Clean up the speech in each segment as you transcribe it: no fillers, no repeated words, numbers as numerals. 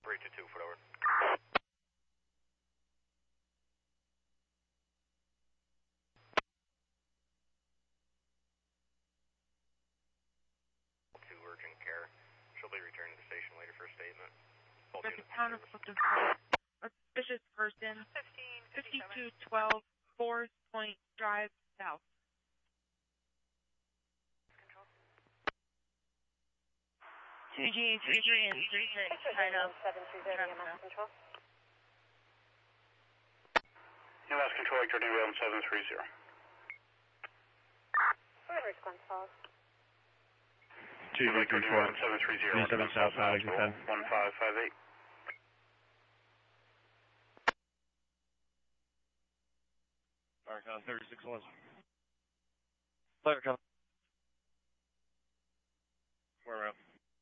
322, foot over. To urgent care. She'll be returning to the station later for a statement. Town of Clifton Park. A suspicious person. 5212 Forest Point Drive South. Control. 2G, 33 and 36, tied up. 730 EMS Control. EMS Control, Victor Daniel 730. Whatever response calls. 2 Victor Daniel 730. 37 South, exit 10. 1558. Firecon 3611. Firecon. Where around?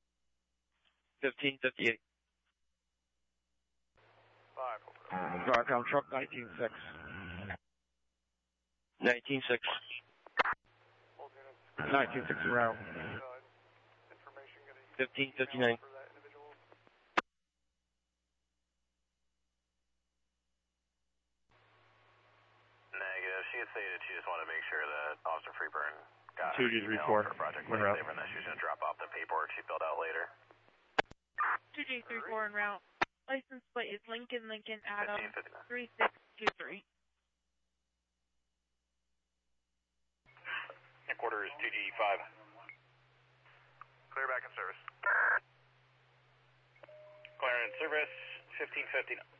1558. Firecon truck 196. 196. 196 around. 1559. Negative. She had stated she just wanted to make sure that Officer Freeburn got 2G34. her project saver and that she was going to drop off the paperwork she filled out later. 2J34 en route. License plate is Lincoln Adam 1559. 3623. Headquarters 2G5. Clear back in service. Clear in service 1559.